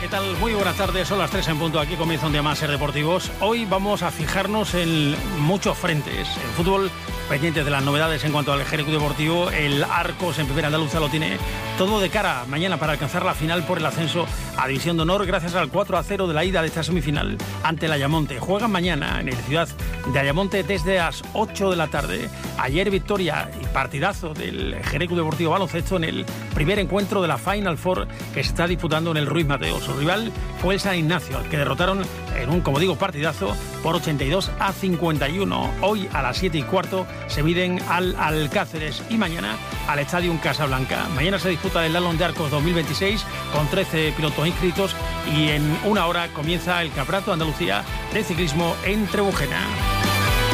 ¿Qué tal? Muy buenas tardes, son las 3 en punto, aquí comienza un día más Ser Deportivos. Hoy vamos a fijarnos en muchos frentes. El fútbol, pendiente de las novedades en cuanto al Jericó Deportivo, el Arcos en primera andaluza lo tiene todo de cara mañana para alcanzar la final por el ascenso a División de Honor gracias al 4-0 de la ida de esta semifinal ante el Ayamonte. Juegan mañana en el Ciudad de Ayamonte desde las 8 de la tarde. Ayer victoria y partidazo del Jericó Deportivo Baloncesto en el primer encuentro de la Final Four que se está disputando en el Ruiz Mateos. Su rival fue el San Ignacio, al que derrotaron en un, como digo, partidazo por 82-51. Hoy a las 7:15 se miden al Alcáceres y mañana al Estadio Casablanca. Mañana se disputa el Slalom de Arcos 2026 con 13 pilotos inscritos y en una hora comienza el Campeonato de Andalucía de ciclismo en Trebujena.